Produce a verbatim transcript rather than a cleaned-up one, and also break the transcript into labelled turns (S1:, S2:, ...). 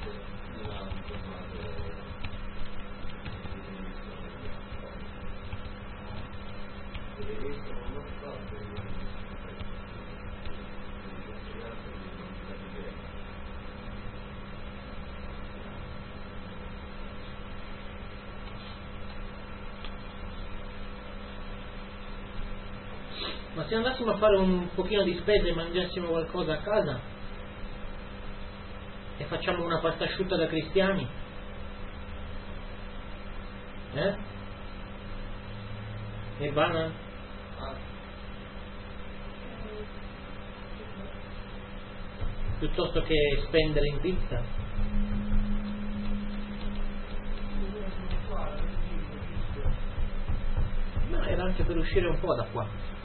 S1: Ma se andassimo a fare un pochino di spesa e mangiassimo qualcosa a casa e facciamo una pasta asciutta da cristiani, eh? E bana? Piuttosto che spendere in pizza. Ma era anche per uscire un po' da qua.